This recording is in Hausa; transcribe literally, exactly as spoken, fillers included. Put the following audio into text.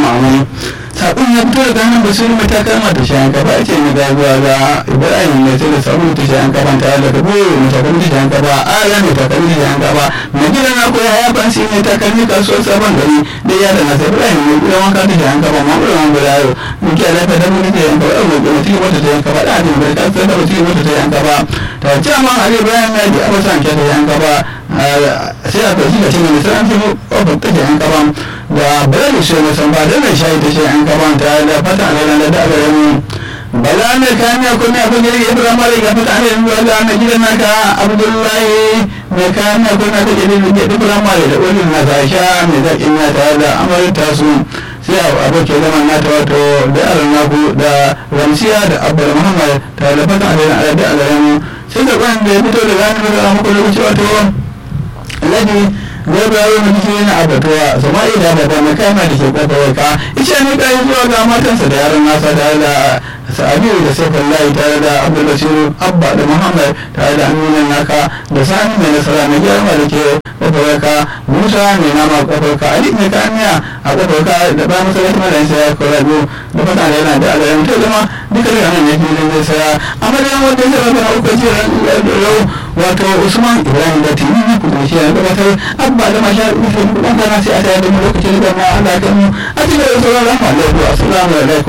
mamu sabon ya fito daga hannun basiru mai takalma ta shayan kafa ce ne ga zuwa ga ibrahim mai sai da sabon ta shayan kafa tare da kabo mai takalmi ta shayan kafa ala mai takalmi ta shayan kafa mai gidan na koya ya fansi mai takalmi kasuwar sabon gari da ya da nasa ibrahim mai gidan wanka ta shayan kafa ma ƙuran wani yaro mai kiyaye lafiya da mai ta shayan kafa ɗan mai mutum wata ta shayan kafa da ajin bai ta sai da mutum wata ta shayan kafa ta ce ma ali ibrahim ya ji abasan ke ta shayan kafa sai a ɗauki ka ce mai sai an fi ƙofar ta shayan kafa da bayani sai na san ba da mai shayi ta shayan kafa ta da fata a ranar da aka yi bala mai kayan ya kuma abin da ya fara mara ya fata a ranar da aka gidan naka abdullahi mai kayan ya kuma ta gidan da ya fara mara da wani na sasha mai zaƙin ya tare da amurta su sai abokin zaman nata wato da yaran naku da ramsiya da abdul muhammad tare da fata a ranar da aka yi sai da kwan da ya fito da ranar da muku lokaci wato alhaji zai bayar da jiki yana abatuwa sama'i da baba mai kama da ke kwakwalwarka ita ne kayan zuwa ga matansa da yaran nasa tare da sa'adiyu da saifin layi tare da abdul basiru abba da muhammad tare da aminan naka da sani mai nasara mai gyara da ke kwakwalwarka musa mai nama kwakwalwarka ali mai kamiya a kwakwalwarka da bayan masarar malayin sai ya kwalwarku da fata da yana da alayyar ta zama duka da yanar ya fi zai saya a madadin wanda ya zama na uku jiran yau wato usman ibrahim da tini kuma shi ya gabatar abba da mashar rufin kudin kana sai a tayar da mu lokacin da ma Allah ya kai mu a cikin da sauran rahama da assalamu alaikum